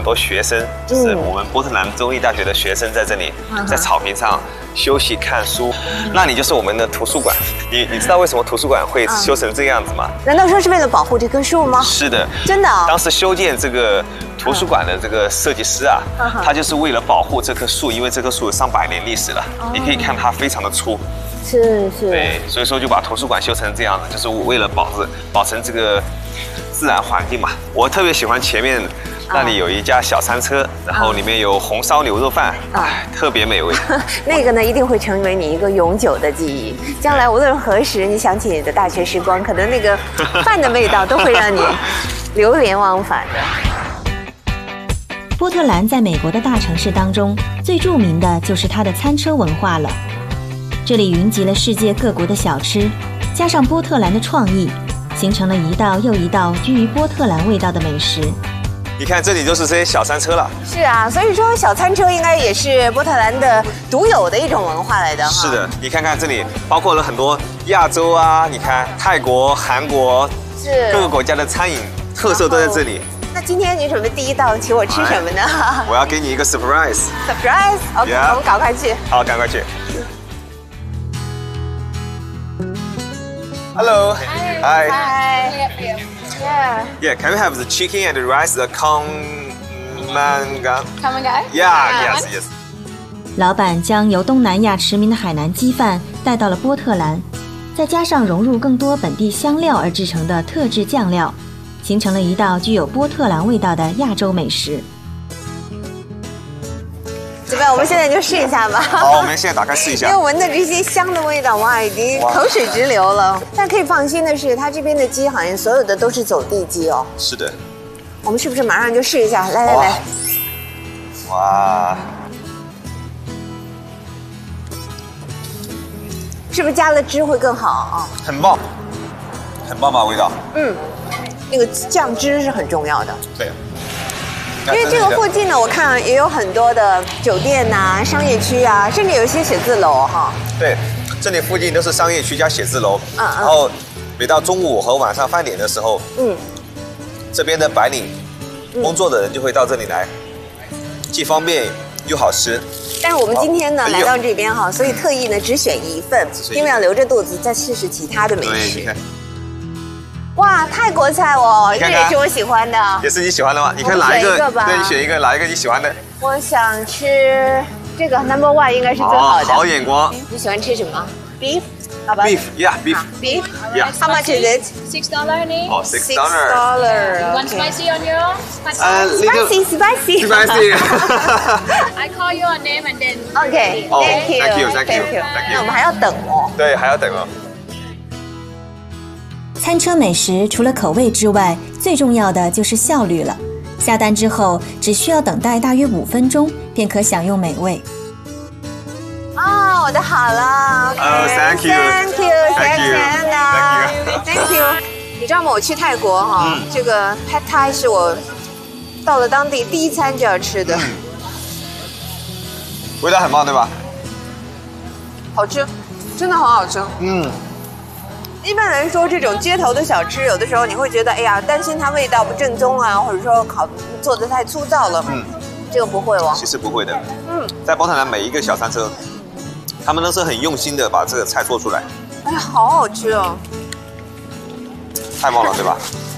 多学生，就是我们波特兰州立大学的学生在这里，在草坪上休息看书。那里就是我们的图书馆。你知道为什么图书馆会修成这个样子吗？ 难道说是为了保护这棵树吗？ 是的， 真的啊。 当时修建这个图书馆的这个设计师啊，他就是为了保护这棵树，因为这棵树有上百年历史了。你可以看它非常的粗。 是。 对，所以说就把图书馆修成这样子，就是为了保存这个自然环境嘛。我特别喜欢前面那里有一家小餐车，然后里面有红烧牛肉饭，特别美味。 那个呢，一定会成为你一个永久的记忆。将来无论何时你想起你的大学时光，可能那个饭的味道都会让你流连忘返的。 波特兰在美国的大城市当中，最著名的就是它的餐车文化了。这里云集了世界各国的小吃，加上波特兰的创意，形成了一道又一道居于波特兰味道的美食。 你看这里就是这些小餐车了。 是啊，所以说小餐车应该也是波特兰的独有的一种文化来的哈。 是的，你看看这里包括了很多亚洲啊，你看泰国、韩国， 是各个国家的餐饮特色都在这里。 那今天你准备第一道请我吃什么呢？ 我要给你一个 surprise。 OK， 我们赶快去。 好，赶快去。Hello. Hi. Yeah. Can we have the chicken and the rice, the Kamangan? Kamangan? Yeah. Yes. 老板将由东南亚驰名的海南鸡饭带到了波特兰，再加上融入更多本地香料而制成的特制酱料，形成了一道具有波特兰味道的亚洲美食。 怎么样？我们现在就试一下吧。 好，我们现在打开试一下。 因为闻的这些香的味道，哇，已经口水直流了。但可以放心的是，它这边的鸡好像所有的都是走地鸡哦。 是的。 我们是不是马上就试一下？来。 哇。 是不是加了汁会更好啊？ 很棒，很棒吧味道。 那个酱汁是很重要的。 对。 因为这个附近呢，我看也有很多的酒店呐、商业区啊，甚至有一些写字楼哈。 对，这里附近都是商业区加写字楼。然后每到中午和晚上饭点的时候，这边的白领工作的人就会到这里来，既方便又好吃。 但是我们今天呢来到这边哈，所以特意呢只选一份，因为要留着肚子再试试其他的美食。哇，泰国菜哦，这也是我喜欢的。 也是你喜欢的吗？你看哪一个？对，你选一个，哪一个你喜欢的？ 我想吃这个 number one 应该是最好的。 好眼光。 你喜欢吃什么 ？Beef， 好吧 ？Beef， yeah， beef。 Beef， yeah。 How much is it? $6 only. Oh, $6. You want spicy on your own? Spicy. I call your name and then. Okay. Thank you. 那我们还要等哦。 对，还要等哦。 餐车美食除了口味之外，最重要的就是效率了。下单之后，只需要等待大约5分钟，便可享用美味。 哦，我的好了。 Thank you. Thank you. 你知道吗？我去泰国哈，这个 Pad Thai 是我到了当地第一餐就要吃的。 味道很棒，对吧？ 好吃，真的很好吃。一般来说，这种街头的小吃，有的时候你会觉得，哎呀，担心它味道不正宗啊，或者说做得太粗糙了。这个不会哦。 其实不会的。在波特兰每一个小餐车，他们都是很用心的把这个菜做出来。 哎呀，好好吃哦！ 太棒了，对吧？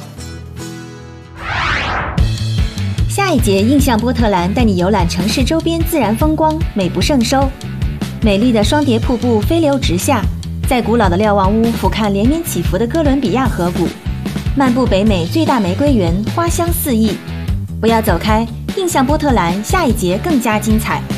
下一节印象波特兰带你游览城市周边自然风光，美不胜收。美丽的双叠瀑布飞流直下。在古老的瞭望屋俯瞰连绵起伏的哥伦比亚河谷，漫步北美最大玫瑰园，花香四溢。不要走开，印象波特兰下一节更加精彩。